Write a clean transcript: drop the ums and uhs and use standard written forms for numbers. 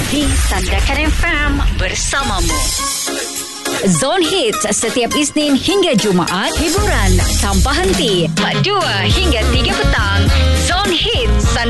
di Sandakan FM bersamamu. Zone Hits setiap Isnin hingga Jumaat, hiburan tanpa henti 4 hingga 3 petang. Zone Hits